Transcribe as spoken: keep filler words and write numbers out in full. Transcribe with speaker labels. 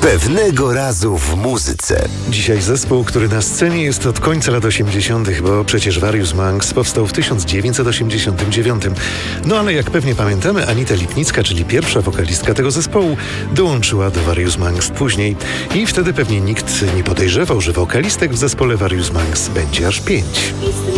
Speaker 1: Pewnego razu w muzyce.
Speaker 2: Dzisiaj zespół, który na scenie jest od końca lat osiemdziesiątych, bo przecież Various Monks powstał w tysiąc dziewięćset osiemdziesiątym dziewiątym. No ale jak pewnie pamiętamy, Anita Lipnicka, czyli pierwsza wokalistka tego zespołu, dołączyła do Various Monks później. I wtedy pewnie nikt nie podejrzewał, że wokalistek w zespole Various Monks będzie aż pięć.